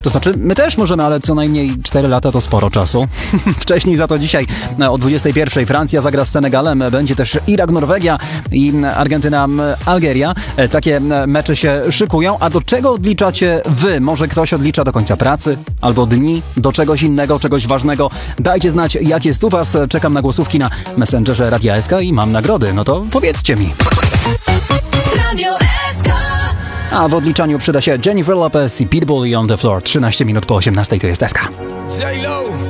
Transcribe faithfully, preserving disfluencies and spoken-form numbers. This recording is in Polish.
To znaczy, my też możemy, ale co najmniej cztery lata to sporo czasu. Wcześniej za to dzisiaj o dwudziestej pierwszej Francja zagra z Senegalem, będzie też Irak-Norwegia i Argentyna-Algeria. Takie mecze się szykują. A do czego odliczacie wy? Może ktoś odlicza do końca pracy? Albo dni? Do czegoś innego, czegoś ważnego? Dajcie znać, jak jest u was. Czekam na głosówki na Messengerze Radia S K i mam nagrody. No to powiedzcie mi. Radio S K. A w odliczaniu przyda się Jennifer Lopez i Pitbull i On The Floor. trzynaście minut po osiemnastej to jest S K. J-Lo.